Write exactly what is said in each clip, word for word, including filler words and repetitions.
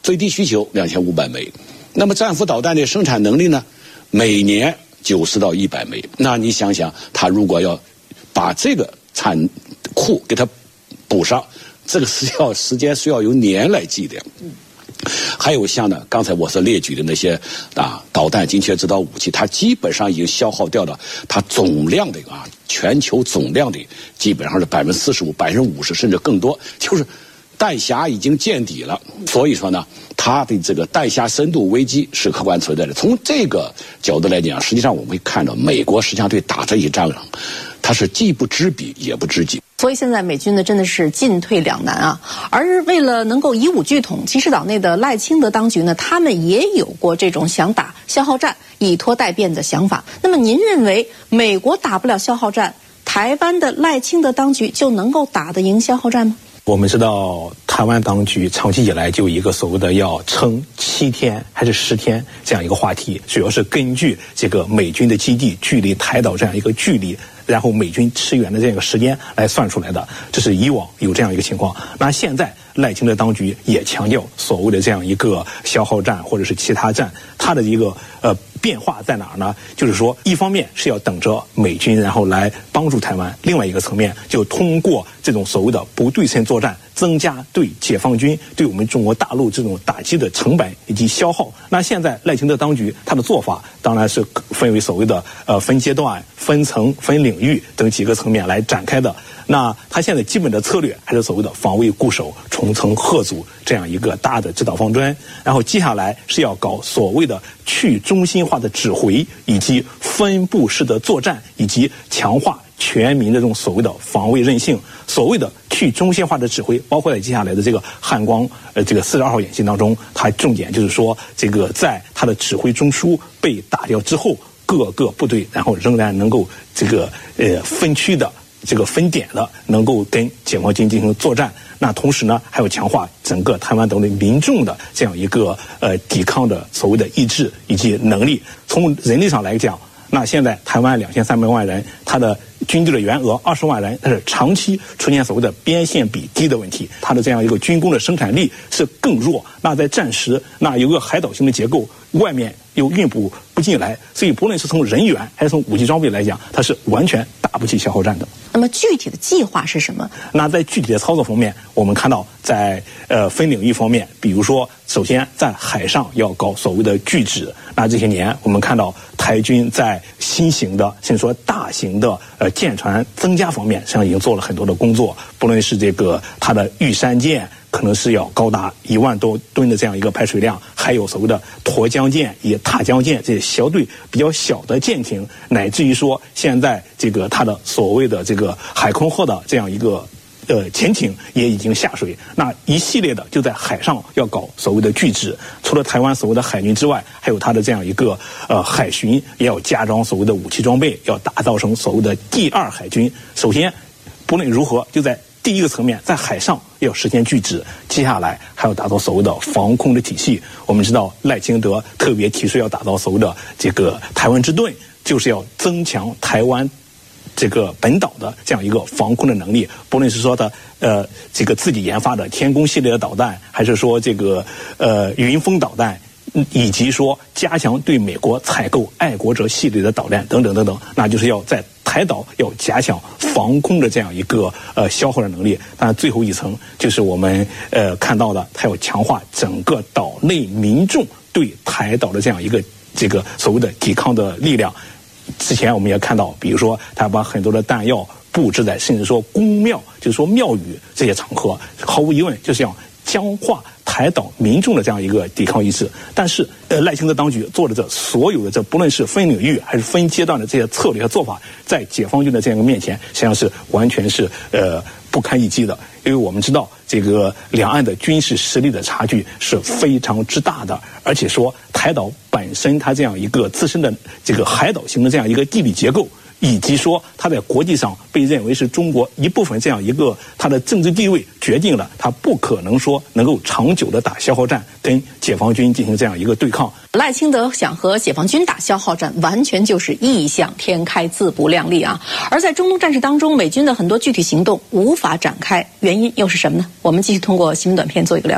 最低需求两千五百枚。那么战斧导弹的生产能力呢，每年九十到一百枚。那你想想，他如果要把这个产库给它补上，这个是要时间是要由年来计的。还有像呢，刚才我所列举的那些啊导弹精确制导武器，它基本上已经消耗掉了它总量的啊全球总量的基本上是百分之四十五、百分之五十甚至更多，就是弹匣已经见底了。所以说呢，它的这个弹匣深度危机是客观存在的。从这个角度来讲，实际上我们会看到，美国实际上对打这一仗，它是既不知彼也不知己。 所以现在美军呢真的是进退两难啊。而为了能够以武拒统，其实岛内的赖清德当局呢，他们也有过这种想打消耗战、以拖待变的想法。那么您认为，美国打不了消耗战，台湾的赖清德当局就能够打得赢消耗战吗？ 我们知道，台湾当局长期以来就有一个所谓的要撑七天还是十天这样一个话题，主要是根据这个美军的基地距离台岛这样一个距离，然后美军驰援的这样一个时间来算出来的。这是以往有这样一个情况。那现在赖清德当局也强调所谓的这样一个消耗战或者是其他战，它的一个呃变化在哪儿呢？就是说，一方面是要等着美军然后来帮助台湾，另外一个层面就通过这种所谓的不对称作战，增加对解放军对我们中国大陆这种打击的成本以及消耗。那现在赖清德当局他的做法当然是分为所谓的呃分阶段、分层、分领域等几个层面来展开的。那他现在基本的策略还是所谓的防卫固守、重层贺阻这样一个大的指导方针，然后接下来是要搞所谓的去中心化的指挥，以及分布式的作战，以及强化全民的这种所谓的防卫韧性。所谓的去中心化的指挥，包括在接下来的这个汉光呃这个四十二号演习当中，它重点就是说，这个在它的指挥中枢被打掉之后，各个部队然后仍然能够这个呃分区的。这个分点的能够跟解放军进行作战，那同时呢，还要强化整个台湾岛内民众的这样一个呃抵抗的所谓的意志以及能力。从人力上来讲，那现在台湾两千三百万人，它的军队的员额二十万人，但是长期出现所谓的边线比低的问题，它的这样一个军工的生产力是更弱。那在战时，那有个海岛型的结构，外面又运补不进来，所以不论是从人员还是从武器装备来讲，它是完全打不起消耗战的。 那么具体的计划是什么？ 那在具体的操作方面，我们看到在呃分领域方面，比如说，首先在海上要搞所谓的拒止。那这些年我们看到台军在新型的甚至说大型的呃舰船增加方面，实际上已经做了很多的工作，不论是这个它的玉山舰。可能是要高达一万多吨的这样一个排水量，还有所谓的沱江舰、以塔江舰这些小队比较小的舰艇，乃至于说现在这个它的所谓的这个海空号的这样一个呃潜艇也已经下水。那一系列的就在海上要搞所谓的拒止，除了台湾所谓的海军之外，还有它的这样一个呃海巡也要加装所谓的武器装备，要打造成所谓的第二海军。首先，不论如何，就在第一个层面，在海上要实现拒止，接下来还要打造所谓的防空的体系。我们知道赖清德特别提出要打造所谓的这个台湾之盾，就是要增强台湾这个本岛的这样一个防空的能力，不论是说它呃这个自己研发的天宫系列的导弹，还是说这个呃云峰导弹，以及说加强对美国采购爱国者系列的导弹等等等等，那就是要在台岛要加强防空的这样一个呃消耗的能力。当然，最后一层就是我们呃看到的，它要强化整个岛内民众对台岛的这样一个这个所谓的抵抗的力量。之前我们也看到，比如说他把很多的弹药布置在甚至说宫庙，就是说庙宇这些场合，毫无疑问就是要僵化台岛民众的这样一个抵抗意志。但是呃赖清德当局做的这所有的这不论是分领域还是分阶段的这些策略和做法，在解放军的这样一个面前，实际上是完全是呃不堪一击的。因为我们知道这个两岸的军事实力的差距是非常之大的，而且说台岛本身它这样一个自身的这个海岛型的这样一个地理结构，以及说它在国际上被认为是中国一部分这样一个它的政治地位，决定了它不可能说能够长久的打消耗战，跟解放军进行这样一个对抗。 赖清德想和解放军打消耗战，完全就是异想天开、自不量力啊！而在中东战事当中，美军的很多具体行动无法展开，原因又是什么呢？我们继续通过新闻短片做一个了解。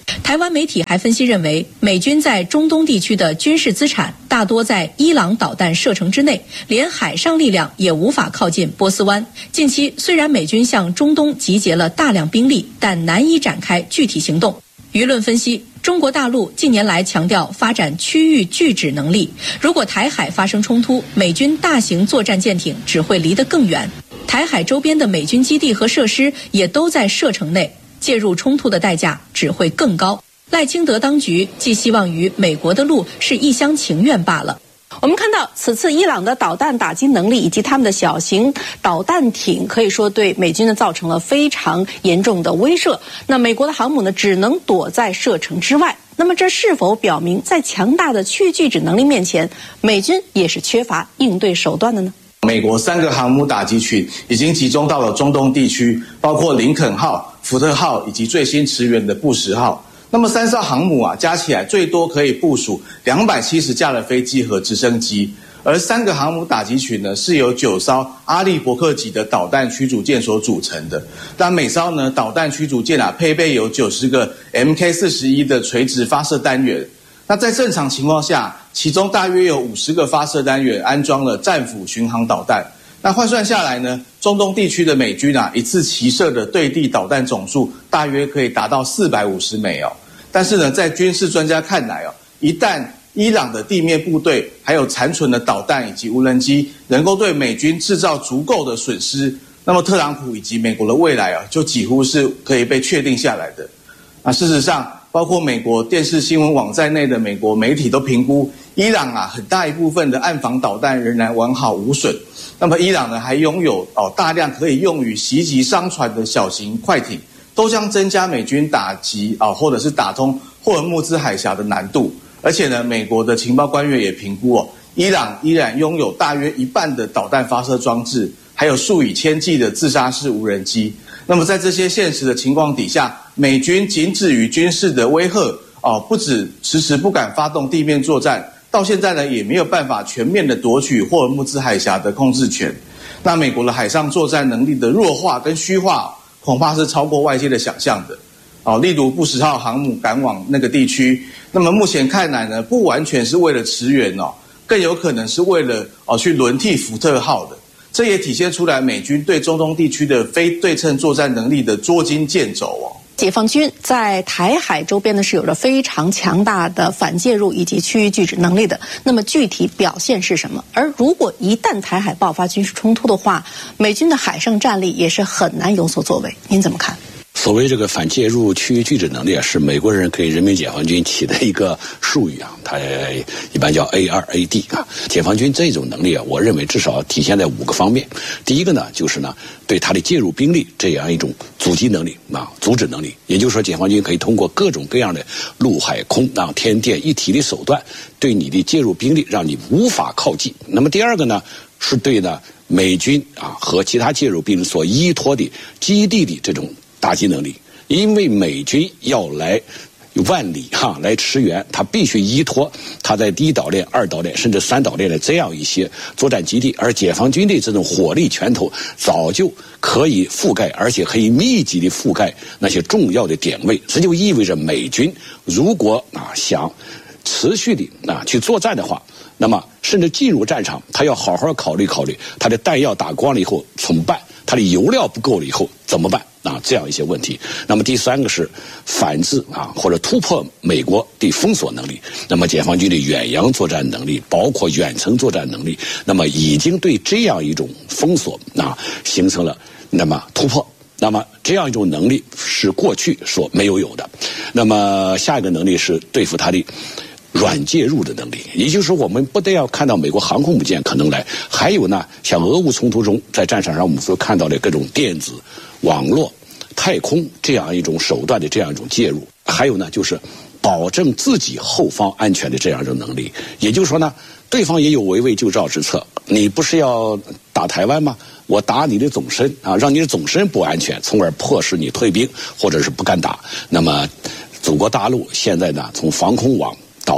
台湾媒体还分析认为，美军在中东地区的军事资产大多在伊朗导弹射程之内，连海上力量也无法靠近波斯湾。近期虽然美军向中东集结了大量兵力，但难以展开具体行动。舆论分析，中国大陆近年来强调发展区域拒止能力，如果台海发生冲突，美军大型作战舰艇只会离得更远。台海周边的美军基地和设施也都在射程内，介入冲突的代价只会更高。赖清德当局寄希望于美国的路是一厢情愿罢了。我们看到此次伊朗的导弹打击能力以及他们的小型导弹艇，可以说对美军呢造成了非常严重的威慑。那美国的航母呢只能躲在射程之外。那么这是否表明在强大的区域拒止能力面前，美军也是缺乏应对手段的呢？ 美国三个航母打击群已经集中到了中东地区，包括林肯号、福特号以及最新驰援的布什号。那么三艘航母啊，加起来最多可以部署两百七十架的飞机和直升机，而三个航母打击群呢，是由九艘阿利伯克级的导弹驱逐舰所组成的。那每艘呢导弹驱逐舰啊，配备有九十个 M K 四十一 的垂直发射单元。那在正常情况下，其中大约有五十个发射单元安装了战斧巡航导弹。那换算下来呢，中东地区的美军啊，一次齐射的对地导弹总数大约可以达到四百五十枚哦。但是呢，在军事专家看来哦，一旦伊朗的地面部队还有残存的导弹以及无人机能够对美军制造足够的损失，那么特朗普以及美国的未来啊，就几乎是可以被确定下来的。那事实上，包括美国电视新闻网在内的美国媒体都评估，伊朗啊很大一部分的岸防导弹仍然完好无损。那么伊朗呢还拥有哦大量可以用于袭击商船的小型快艇，都将增加美军打击啊或者是打通霍尔木兹海峡的难度。而且呢，美国的情报官员也评估哦，伊朗依然拥有大约一半的导弹发射装置，还有数以千计的自杀式无人机。那么在这些现实的情况底下，美军仅止于军事的威吓哦，不止迟迟不敢发动地面作战，到现在呢也没有办法全面的夺取霍尔木兹海峡的控制权。那美国的海上作战能力的弱化跟虚化，恐怕是超过外界的想象的。哦，例如布什号航母赶往那个地区，那么目前看来呢，不完全是为了驰援哦，更有可能是为了哦去轮替福特号的。这也体现出来美军对中东地区的非对称作战能力的捉襟见肘哦。 解放军在台海周边呢是有着非常强大的反介入以及区域拒止能力的。那么具体表现是什么？而如果一旦台海爆发军事冲突的话，美军的海上战力也是很难有所作为。您怎么看？ 所谓这个反介入区域拒止能力啊，是美国人给人民解放军起的一个术语啊，它一般叫 A 二 A D 啊。解放军这种能力啊，我认为至少体现在五个方面。第一个呢，就是呢，对它的介入兵力这样一种阻击能力啊，阻止能力。也就是说，解放军可以通过各种各样的陆海空啊、天电一体的手段，对你的介入兵力让你无法靠近。那么第二个呢，是对呢美军啊和其他介入兵所依托的基地的这种打击能力，因为美军要来万里哈来驰援，他必须依托他在第一岛链、二岛链甚至三岛链的这样一些作战基地，而解放军的这种火力拳头早就可以覆盖，而且可以密集的覆盖那些重要的点位。这就意味着美军如果啊想持续的啊去作战的话，那么甚至进入战场，他要好好考虑考虑他的弹药打光了以后怎么办，他的油料不够了以后怎么办啊，这样一些问题。那么第三个是反制啊，或者突破美国的封锁能力。那么解放军的远洋作战能力，包括远程作战能力，那么已经对这样一种封锁啊形成了那么突破。那么这样一种能力是过去所没有有的。那么下一个能力是对付它的软介入的能力，也就是说，我们不但要看到美国航空母舰可能来，还有呢，像俄乌冲突中在战场上我们所看到的各种电子、网络、太空这样一种手段的这样一种介入，还有呢，就是保证自己后方安全的这样一种能力。也就是说呢，对方也有围魏救赵之策，你不是要打台湾吗？我打你的总身啊，让你的总身不安全，从而迫使你退兵或者是不敢打。那么，祖国大陆现在呢，从防空网到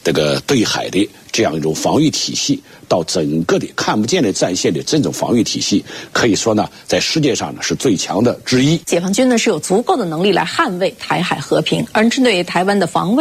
这个对海的这样一种防御体系，到整个的看不见的战线的这种防御体系，可以说呢，在世界上呢是最强的之一。 解放军呢是有足够的能力来捍卫台海和平，而针对台湾的防卫